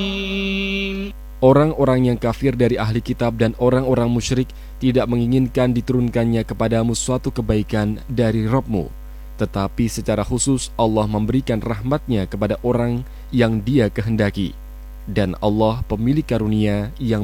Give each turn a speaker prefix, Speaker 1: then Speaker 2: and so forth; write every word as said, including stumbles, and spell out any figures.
Speaker 1: Orang-orang yang kafir dari ahli kitab dan orang-orang musyrik tidak menginginkan diturunkannya kepadamu suatu kebaikan dari Rabb-mu, tetapi secara khusus Allah memberikan rahmatnya kepada orang yang Dia kehendaki, dan Allah pemilik karunia yang